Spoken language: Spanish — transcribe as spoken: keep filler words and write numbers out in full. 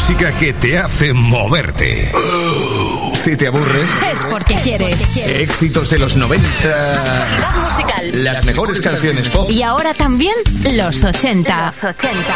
música que te hace moverte. Si te aburres, es porque quieres. Éxitos de los noventa. Actualidad musical. Las mejores canciones pop. Y ahora también los ochenta. Los ochenta.